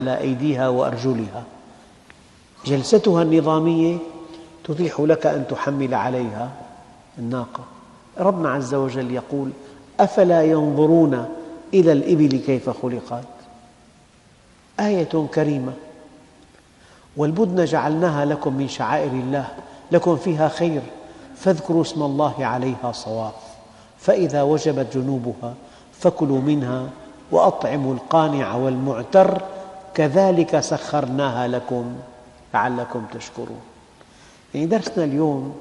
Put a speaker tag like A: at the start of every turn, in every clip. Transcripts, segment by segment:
A: على أيديها وأرجلها. جلستها النظامية تتيح لك أن تحمل عليها الناقة. ربنا عز وجل يقول: أفلا ينظرون إلى الإبل كيف خلقت. آية كريمة. والبدن جعلناها لكم من شعائر الله لكم فيها خير فاذكروا اسم الله عليها صواف فإذا وجبت جنوبها فكلوا منها وأطعموا القانع والمعتر كذلك سخرناها لكم لعلكم تشكرون. يعني درسنا اليوم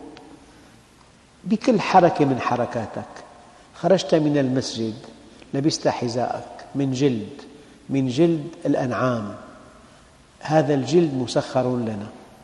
A: بكل حركة من حركاتك. خرجت من المسجد لبست حذاءك من جلد الأنعام، هذا الجلد مسخر لنا.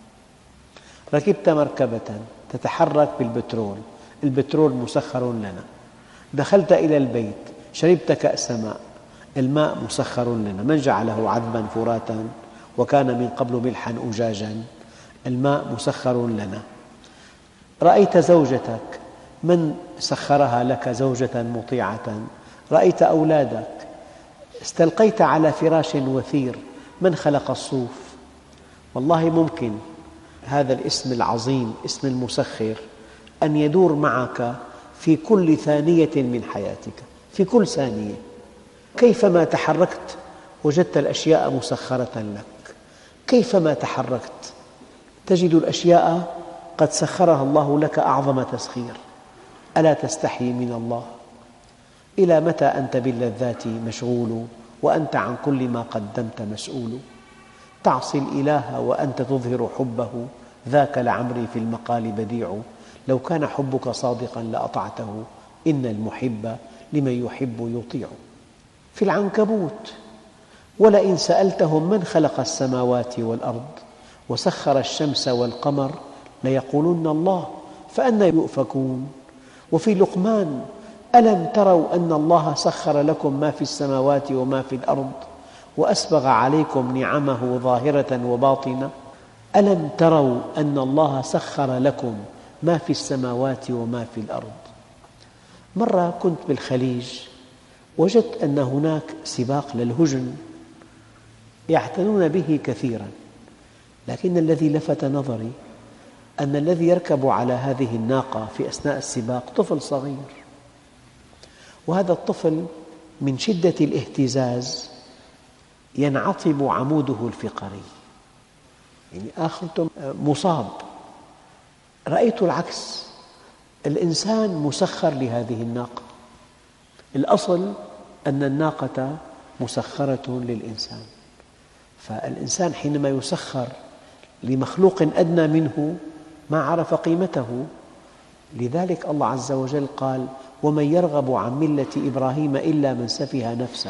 A: ركبت مركبة تتحرك بالبترول، البترول مسخر لنا. دخلت إلى البيت شربت كأس ماء، الماء مسخر لنا. من جعله عذبا فراتا وكان من قبل ملحا أجاجا، الماء مسخر لنا. رأيت زوجتك، من سخرها لك زوجة مطيعة؟ رأيت أولادك، استلقيت على فراش وثير، من خلق الصوف؟ والله ممكن هذا الاسم العظيم اسم المسخر أن يدور معك في كل ثانية من حياتك، في كل ثانية. كيفما تحركت وجدت الأشياء مسخرة لك، كيفما تحركت تجد الأشياء قد سخرها الله لك أعظم تسخير. ألا تستحي من الله؟ إلى متى أنت باللذات مشغول وأنت عن كل ما قدمت مسؤول؟ تعصي الإله وأنت تظهر حبه، ذاك لعمري في المقال بديع. لو كان حبك صادقا لأطعته، إن المحب لمن يحب يطيع. في العنكبوت: ولئن سألتهم من خلق السماوات والأرض وسخر الشمس والقمر ليقولن الله فأنى يؤفكون. وفي لقمان: ألم تروا أن الله سخر لكم ما في السماوات وما في الأرض وأسبغ عليكم نعمه ظاهرة وباطنة. ألم تروا أن الله سخر لكم ما في السماوات وما في الأرض. مرة كنت بالخليج وجدت أن هناك سباق للهجن يعتنون به كثيرا، لكن الذي لفت نظري أن الذي يركب على هذه الناقة في أثناء السباق طفل صغير، وهذا الطفل من شدة الاهتزاز ينعطب عموده الفقري، يعني آخرته مصاب. رأيت العكس، الإنسان مسخر لهذه الناقة. الأصل أن الناقة مسخرة للإنسان، فالإنسان حينما يسخر لمخلوق أدنى منه ما عرف قيمته. لذلك الله عز وجل قال: ومن يرغب عن ملة إبراهيم إلا من سفه نفسه.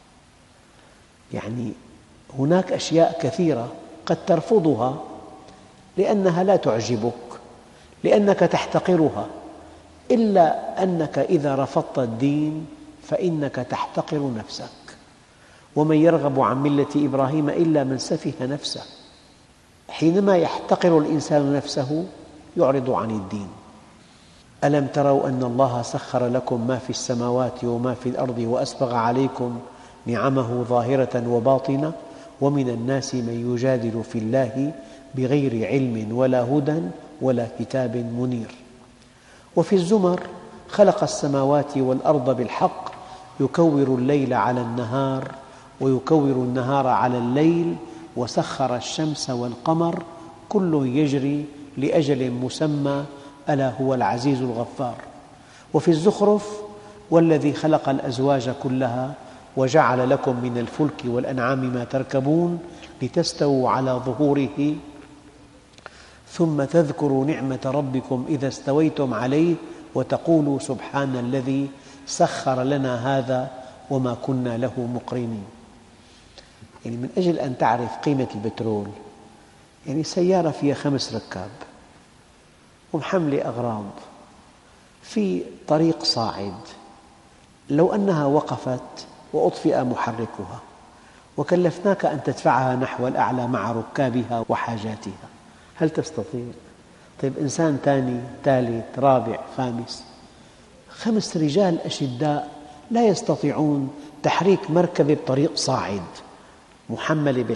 A: يعني هناك أشياء كثيرة قد ترفضها لأنها لا تعجبك، لأنك تحتقرها، إلا أنك إذا رفضت الدين فإنك تحتقر نفسك. ومن يرغب عن ملة إبراهيم إلا من سفه نفسه. حينما يحتقر الإنسان نفسه يعرض عن الدين. ألم تروا أن الله سخر لكم ما في السماوات وما في الأرض وأسبغ عليكم نعمه ظاهرة وباطنة ومن الناس من يجادل في الله بغير علم ولا هدى ولا كتاب منير. وفي الزمر: خلق السماوات والأرض بالحق يكور الليل على النهار ويكور النهار على الليل وسخر الشمس والقمر كل يجري لأجل مسمى ألا هو العزيز الغفار. وفي الزخرف: والذي خلق الأزواج كلها وجعل لكم من الفلك والأنعام ما تركبون لتستووا على ظهوره ثم تذكروا نعمة ربكم إذا استويتم عليه وتقولوا سبحان الذي سخر لنا هذا وما كنا له مقرنين. يعني من أجل أن تعرف قيمة البترول، يعني سيارة فيها 5 ركاب ومحملة أغراض في طريق صاعد، لو أنها وقفت وأطفئ محركها وكلفناك أن تدفعها نحو الأعلى مع ركابها وحاجاتها، هل تستطيع؟ طيب إنسان ثاني ثالث رابع خامس، 5 رجال أشداء لا يستطيعون تحريك مركبة بطريق صاعد، محملة